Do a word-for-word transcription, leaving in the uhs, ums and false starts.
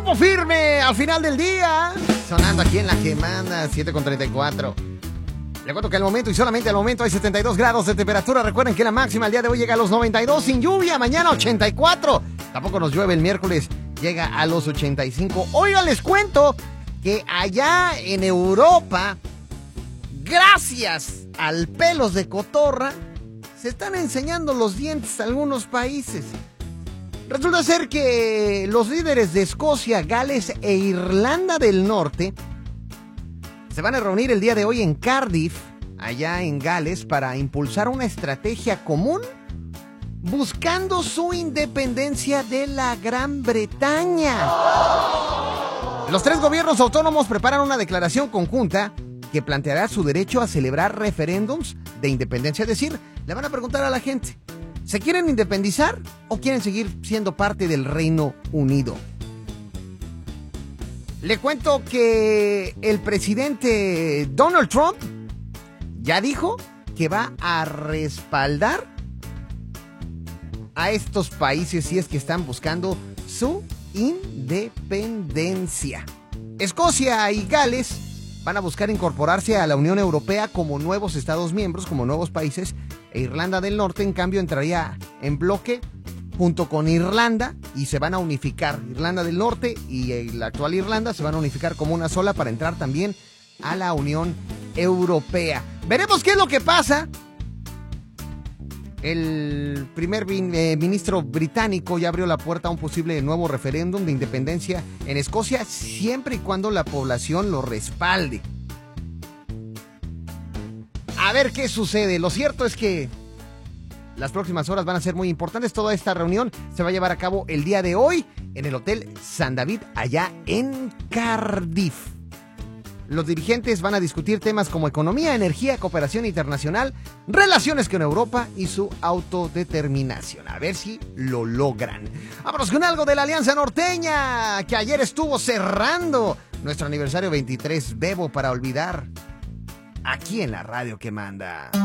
Grupo Firme al final del día. Sonando aquí en la que manda, siete con treinta y cuatro. Le cuento que al momento y solamente al momento hay setenta y dos grados de temperatura. Recuerden que la máxima el día de hoy llega a los noventa y dos sin lluvia. Mañana ochenta y cuatro. Tampoco nos llueve el miércoles. Llega a los ochenta y cinco. Oigan, les cuento que allá en Europa, gracias al pelos de cotorra, se están enseñando los dientes a algunos países. Resulta ser que los líderes de Escocia, Gales e Irlanda del Norte se van a reunir el día de hoy en Cardiff, allá en Gales, para impulsar una estrategia común buscando su independencia de la Gran Bretaña. Los tres gobiernos autónomos preparan una declaración conjunta que planteará su derecho a celebrar referéndums de independencia. Es decir, le van a preguntar a la gente, ¿se quieren independizar o quieren seguir siendo parte del Reino Unido? Le cuento que el presidente Donald Trump ya dijo que va a respaldar a estos países si es que están buscando su independencia. Escocia y Gales van a buscar incorporarse a la Unión Europea como nuevos Estados miembros, como nuevos países, e Irlanda del Norte, en cambio, entraría en bloque junto con Irlanda y se van a unificar. Irlanda del Norte y la actual Irlanda se van a unificar como una sola para entrar también a la Unión Europea. Veremos qué es lo que pasa. El primer ministro británico ya abrió la puerta a un posible nuevo referéndum de independencia en Escocia, siempre y cuando la población lo respalde. A ver qué sucede. Lo cierto es que las próximas horas van a ser muy importantes. Toda esta reunión se va a llevar a cabo el día de hoy en el Hotel San David, allá en Cardiff. Los dirigentes van a discutir temas como economía, energía, cooperación internacional, relaciones con Europa y su autodeterminación. A ver si lo logran. Vámonos con algo de la Alianza Norteña, que ayer estuvo cerrando nuestro aniversario veintitrés. Bebo para olvidar, aquí en la radio que manda.